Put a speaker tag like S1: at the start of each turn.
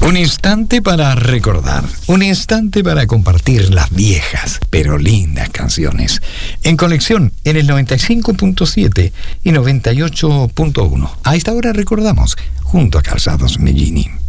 S1: Un instante para recordar, un instante para compartir las viejas pero lindas canciones. En conexión en el 95.7 y 98.1. A esta hora recordamos junto a Calzados Mellini.